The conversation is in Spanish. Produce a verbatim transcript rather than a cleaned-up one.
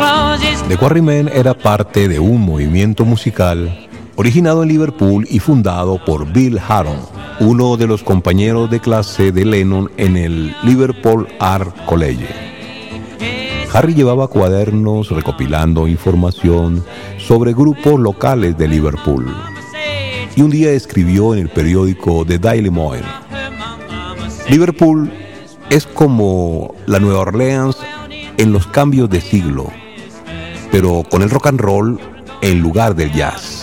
The Quarrymen era parte de un movimiento musical originado en Liverpool y fundado por Bill Harron, uno de los compañeros de clase de Lennon en el Liverpool Art College. Harry llevaba cuadernos recopilando información sobre grupos locales de Liverpool y un día escribió en el periódico The Daily Mail: Liverpool es como la Nueva Orleans en los cambios de siglo, pero con el rock and roll en lugar del jazz.